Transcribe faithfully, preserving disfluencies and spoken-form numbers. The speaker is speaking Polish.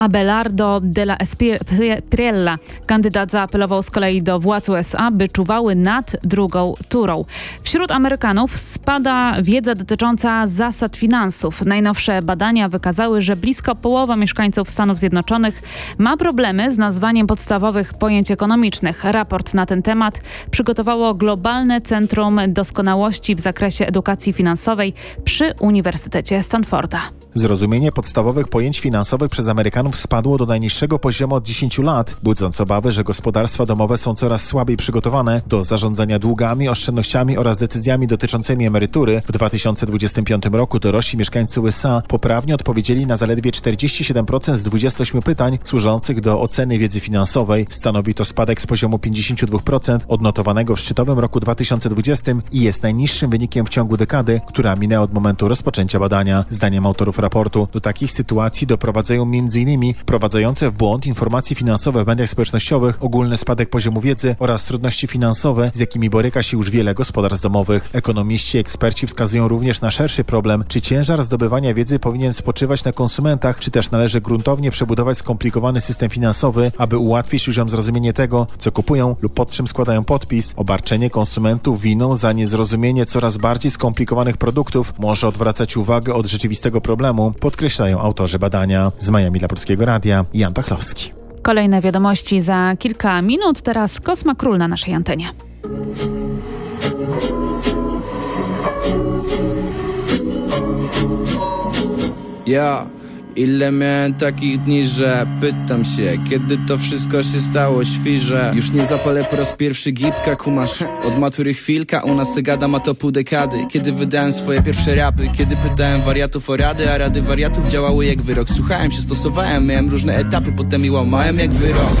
Abelardo Della Espriella. Kandydat zaapelował z kolei do władz U S A, by czuwały nad drugą turą. Wśród Amerykanów spada wiedza dotycząca zasad finansów. Najnowsze badania wykazały, że blisko połowa mieszkańców Stanów Zjednoczonych ma problemy z nazwaniem podstawowych pojęć ekonomicznych. Raport na ten temat przygotowało Globalne Centrum Doskonałości w zakresie edukacji finansowej przy Uniwersytecie Stanforda. Zrozumienie podstawowych pojęć finansowych przez Amerykanów spadło do najniższego poziomu od dziesięciu lat, budząc obawy, że gospodarstwa domowe są coraz słabiej przygotowane do zarządzania długami, oszczędnościami oraz decyzjami dotyczącymi emerytury. W dwa tysiące dwudziestym piątym roku dorośli mieszkańcy U S A poprawnie odpowiedzieli na zaledwie czterdzieści siedem procent z dwudziestu ośmiu pytań służących do oceny wiedzy finansowej. Stanowi to spadek z poziomu pięćdziesiąt dwa procent odnotowanego w szczytowym roku dwa tysiące dwudziestym i jest najniższym wynikiem w ciągu dekady, która minęła od momentu rozpoczęcia badania. Zdaniem autorów raportu do takich sytuacji doprowadzają m.in. wprowadzające w błąd informacje finansowe w mediach społecznościowych, ogólny spadek poziomu wiedzy oraz trudności finansowe, z jakimi boryka się już wiele gospodarstw domowych. Ekonomiści i eksperci wskazują również na szerszy problem, czy ciężar zdobywania wiedzy powinien spoczywać na konsumentach, czy też należy gruntownie przebudować skomplikowany system finansowy, aby ułatwić ludziom zrozumienie tego, co kupują lub pod czym składają podpis. Obarczenie konsumentów winą za niezrozumienie coraz bardziej skomplikowanych produktów może odwracać uwagę od rzeczywistego problemu, podkreślają autorzy badania. Z Miami dla Polskiego Radia, Jan Pachlowski. Kolejne wiadomości za kilka minut. Teraz Kosma Król na naszej antenie. Ja, ile miałem takich dni, że pytam się, kiedy to wszystko się stało świże. Już nie zapalę po raz pierwszy gipka, kumasz. Od matury chwilka, u nas se gada ma to pół dekady. Kiedy wydałem swoje pierwsze rapy, kiedy pytałem wariatów o rady, a rady wariatów działały jak wyrok. Słuchałem się, stosowałem, miałem różne etapy, potem i łamałem jak wyrok.